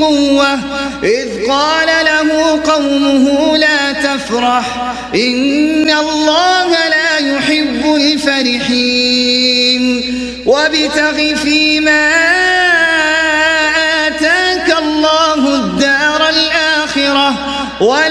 قوة إذ قال له قومه لا تفرح إن الله لا يحب الفرحين وابتغ فيما آتاك الله الدار الآخرة